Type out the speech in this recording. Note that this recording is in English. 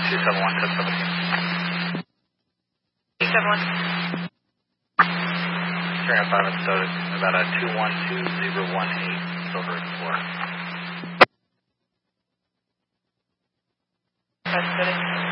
271, test up again. 271. Carrying 5 and so about a 212018 Silver Explorer. That's good.